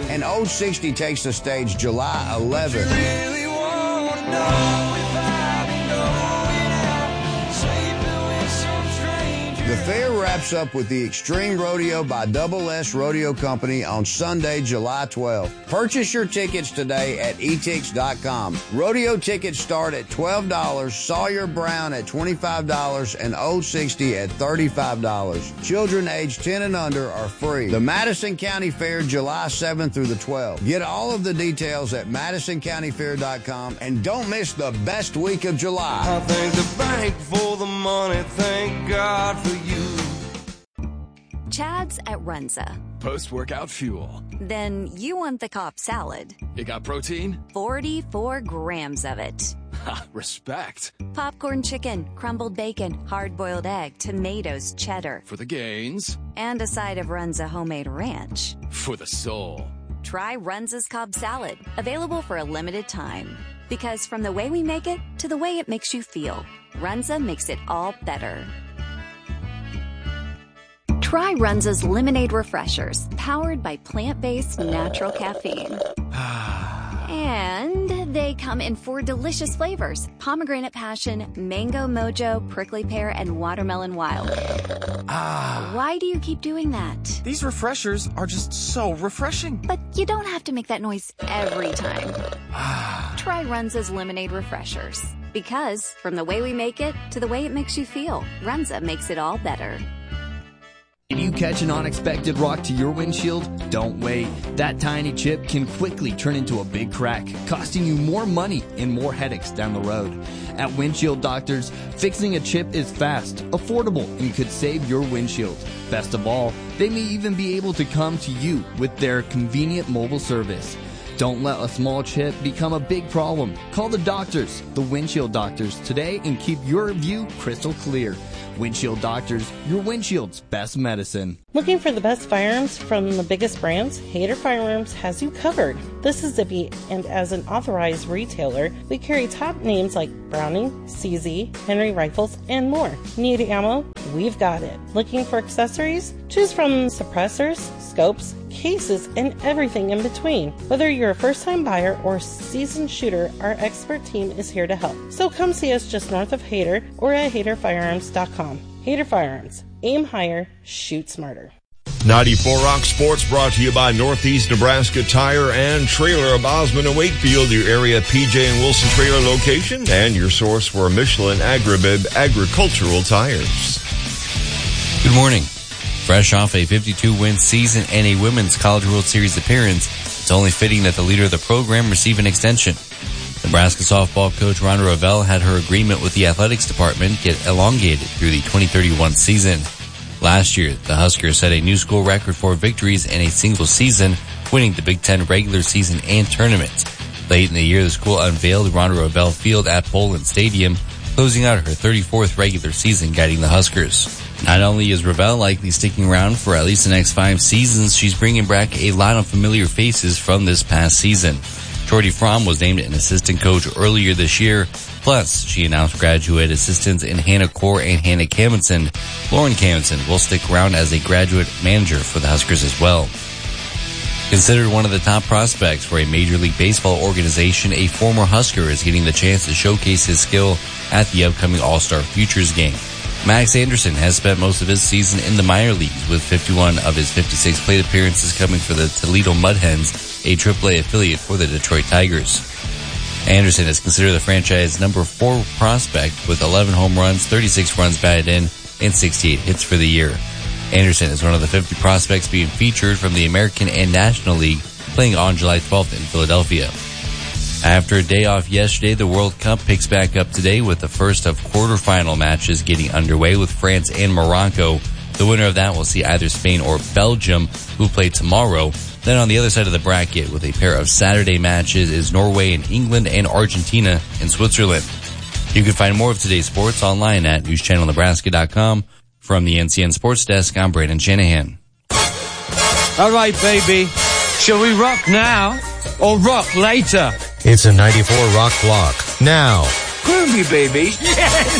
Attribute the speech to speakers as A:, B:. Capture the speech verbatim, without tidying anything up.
A: and Old sixty takes the stage July eleventh.
B: Really wanna know if I've been going out, sleeping with some stranger.
A: The fair wraps up with the Extreme Rodeo by Double S Rodeo Company on Sunday, July twelfth. Purchase your tickets today at e tix dot com. Rodeo tickets start at twelve dollars, Sawyer Brown at twenty-five dollars, and Old sixty at thirty-five dollars. Children aged ten and under are free. The Madison County Fair, July seventh through the twelfth. Get all of the details at madison county fair dot com and don't miss the best week of July.
B: I thank the bank for the money, thank God for you.
C: Chad's at Runza.
D: Post-workout fuel.
C: Then you want the Cobb salad.
D: You got protein?
C: forty-four grams of it.
D: Ha, respect.
C: Popcorn chicken, crumbled bacon, hard-boiled egg, tomatoes, cheddar.
D: For the gains.
C: And a side of Runza homemade ranch.
D: For the soul.
C: Try Runza's Cobb salad, available for a limited time. Because from the way we make it to the way it makes you feel, Runza makes it all better. Try Runza's Lemonade Refreshers, powered by plant-based natural caffeine. And they come in four delicious flavors: pomegranate passion, mango mojo, prickly pear, and watermelon wild.
D: Ah.
C: Why do you keep doing that?
D: These refreshers are just so refreshing.
C: But you don't have to make that noise every time. Try Runza's Lemonade Refreshers. Because from the way we make it to the way it makes you feel, Runza makes it all better.
E: Did you catch an unexpected rock to your windshield? Don't wait. That tiny chip can quickly turn into a big crack, costing you more money and more headaches down the road. At Windshield Doctors, fixing a chip is fast, affordable, and could save your windshield. Best of all, they may even be able to come to you with their convenient mobile service. Don't let a small chip become a big problem. Call the doctors, the Windshield Doctors, today and keep your view crystal clear. Windshield Doctors, your windshield's best medicine.
F: Looking for the best firearms from the biggest brands? Hayter Firearms has you covered. This is Zippy, and as an authorized retailer, we carry top names like Browning, C Z, Henry Rifles, and more. Need ammo? We've got it. Looking for accessories? Choose from suppressors, scopes, cases, and everything in between. Whether you're a first-time buyer or seasoned shooter, our expert team is here to help. So come see us just north of Hayter or at hayter firearms dot com. Hayter Firearms. Aim higher, shoot smarter.
G: ninety-four Rock Sports brought to you by Northeast Nebraska Tire and Trailer of Osmond and Wakefield, your area P J and Wilson trailer location, and your source for Michelin Agribib agricultural tires.
H: Good morning. Fresh off a fifty-two win season and a Women's College World Series appearance, it's only fitting that the leader of the program receive an extension. Nebraska softball coach Rhonda Revelle had her agreement with the athletics department get elongated through the twenty thirty-one season. Last year, the Huskers set a new school record for victories in a single season, winning the Big Ten regular season and tournament. Late in the year, the school unveiled Rhonda Revelle Field at Poland Stadium, closing out her thirty-fourth regular season guiding the Huskers. Not only is Revelle likely sticking around for at least the next five seasons, she's bringing back a lot of familiar faces from this past season. Jordy Fromm was named an assistant coach earlier this year. Plus, she announced graduate assistants in Hannah Core and Hannah Kaminson. Lauren Kaminson will stick around as a graduate manager for the Huskers as well. Considered one of the top prospects for a Major League Baseball organization, a former Husker is getting the chance to showcase his skill at the upcoming All-Star Futures game. Max Anderson has spent most of his season in the minor leagues, with fifty-one of his fifty-six plate appearances coming for the Toledo Mud Hens, a triple A affiliate for the Detroit Tigers. Anderson is considered the franchise number four prospect with eleven home runs, thirty-six runs batted in, and sixty-eight hits for the year. Anderson is one of the fifty prospects being featured from the American and National League, playing on July twelfth in Philadelphia. After a day off yesterday, the World Cup picks back up today with the first of quarterfinal matches getting underway with France and Morocco. The winner of that will see either Spain or Belgium, who play tomorrow. Then on the other side of the bracket, with a pair of Saturday matches, is Norway and England and Argentina and Switzerland. You can find more of today's sports online at news channel nebraska dot com. From the N C N Sports Desk, I'm Brandon Shanahan.
I: All right, baby. Shall we rock now or rock later?
J: It's a ninety-four Rock Block. Now.
I: Groovy, baby. Yes!